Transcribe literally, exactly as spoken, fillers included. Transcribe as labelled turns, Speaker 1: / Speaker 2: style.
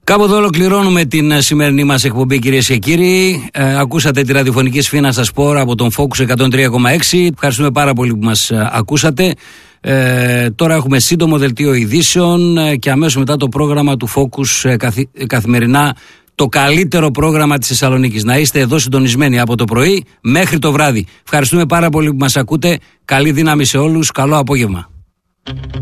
Speaker 1: Κάπου εδώ ολοκληρώνουμε την σημερινή μας εκπομπή, κυρίες και κύριοι. Ε, ακούσατε τη ραδιοφωνική σφήνα στα Σπορ από τον Focus εκατόν τρία κόμμα έξι. Ευχαριστούμε πάρα πολύ που μας ακούσατε. Ε, τώρα έχουμε σύντομο δελτίο ειδήσεων και αμέσως μετά το πρόγραμμα του Focus καθη, καθημερινά, το καλύτερο πρόγραμμα της Θεσσαλονίκης. Να είστε εδώ συντονισμένοι από το πρωί μέχρι το βράδυ. Ευχαριστούμε πάρα πολύ που μας ακούτε. Καλή δύναμη σε όλους. Καλό απόγευμα.